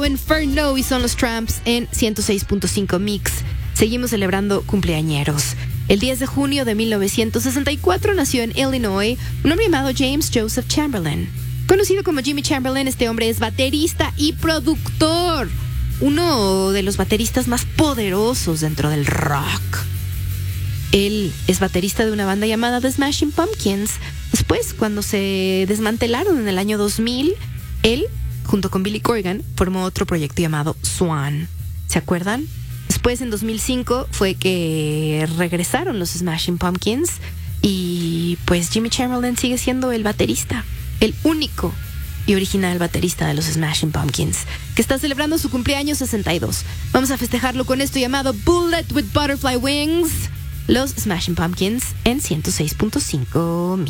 Disco Inferno y son los Tramps en 106.5 Mix. Seguimos celebrando cumpleañeros. El 10 de junio de 1964 nació en Illinois un hombre llamado James Joseph Chamberlain. Conocido como Jimmy Chamberlain, este hombre es baterista y productor. Uno de los bateristas más poderosos dentro del rock. Él es baterista de una banda llamada The Smashing Pumpkins. Después, cuando se desmantelaron en el año 2000, él, junto con Billy Corgan, formó otro proyecto llamado Swan. ¿Se acuerdan? Después, en 2005, fue que regresaron los Smashing Pumpkins y pues Jimmy Chamberlain sigue siendo el baterista, el único y original baterista de los Smashing Pumpkins, que está celebrando su cumpleaños 62. Vamos a festejarlo con esto llamado Bullet with Butterfly Wings. Los Smashing Pumpkins en 106.5 Mix.